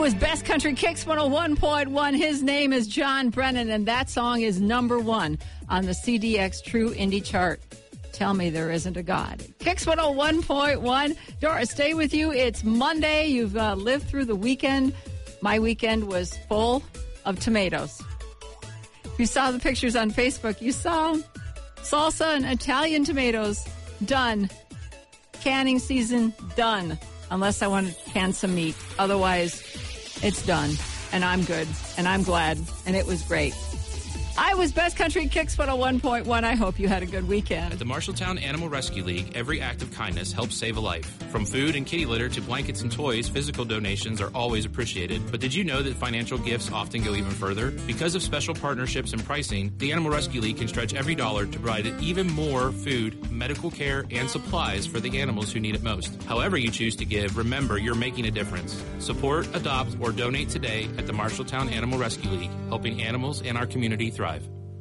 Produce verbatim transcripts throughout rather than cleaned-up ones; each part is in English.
Iowa's Best Country Kicks one oh one point one. His name is John Brennan, and that song is number one on the C D X True Indie Chart. Tell me there isn't a God. Kicks one oh one point one. Dora, stay with you. It's Monday. You've uh, lived through the weekend. My weekend was full of tomatoes. If you saw the pictures on Facebook, you saw salsa and Italian tomatoes done. Canning season done. Unless I want to can some meat. Otherwise, it's done. And I'm good. And I'm glad. And it was great. Iowa's Best Country Kicks one oh one point one. I hope you had a good weekend. At the Marshalltown Animal Rescue League, every act of kindness helps save a life. From food and kitty litter to blankets and toys, physical donations are always appreciated. But did you know that financial gifts often go even further? Because of special partnerships and pricing, the Animal Rescue League can stretch every dollar to provide even more food, medical care, and supplies for the animals who need it most. However you choose to give, remember you're making a difference. Support, adopt, or donate today at the Marshalltown Animal Rescue League, helping animals and our community thrive.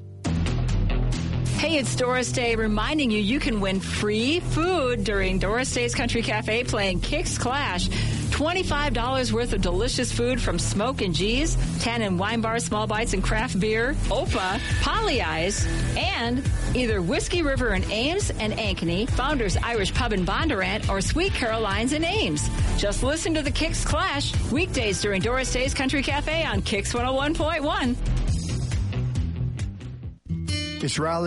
Hey, it's Doris Day reminding you you can win free food during Doris Day's Country Cafe playing Kicks Clash. twenty-five dollars worth of delicious food from Smoke and G's, Tannin Wine Bar, Small Bites and Craft Beer, O P A, Polly Eyes, and either Whiskey River in Ames and Ankeny, Founders Irish Pub in Bondurant, or Sweet Caroline's in Ames. Just listen to the Kicks Clash weekdays during Doris Day's Country Cafe on Kicks one oh one point one. It's Riley.